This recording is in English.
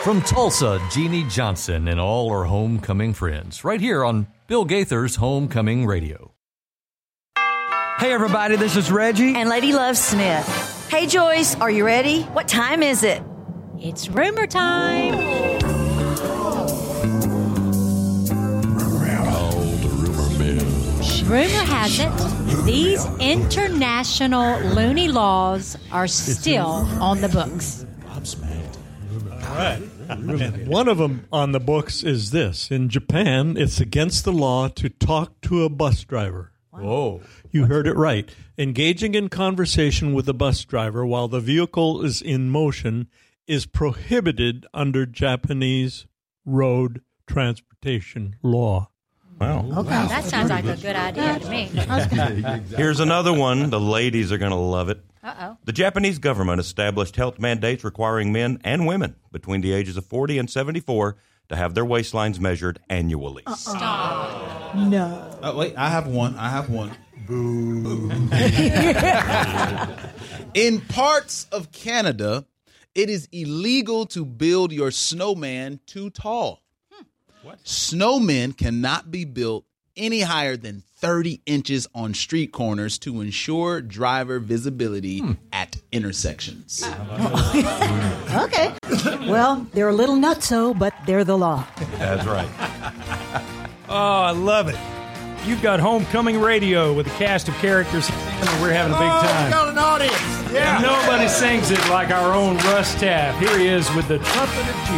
From Tulsa, Jeannie Johnson and all her homecoming friends, right here on Bill Gaither's Homecoming Radio. Hey everybody, this is Reggie. And Lady Love Smith. Hey Joyce, are you ready? What time is it? It's rumor time. Rumor has it, these international loony laws are still on the books. All right. And one of them on the books is this. In Japan, it's against the law to talk to a bus driver. Whoa. You heard it right. Engaging in conversation with a bus driver while the vehicle is in motion is prohibited under Japanese road transportation law. Wow. Okay. That sounds like a good idea to me. Here's another one. The ladies are going to love it. Uh-oh. The Japanese government established health mandates requiring men and women between the ages of 40 and 74 to have their waistlines measured annually. Stop. No. Wait, I have one. Boo. In parts of Canada, it is illegal to build your snowman too tall. What? Snowmen cannot be built any higher than 30 inches on street corners to ensure driver visibility at intersections. Okay. Well, they're a little nutso, but they're the law. That's right. Oh, I love it. You've got Homecoming Radio with a cast of characters. We're having a big time. We got an audience. Yeah. And nobody sings it like our own Russ Taff. Here he is with the trumpet of Jesus.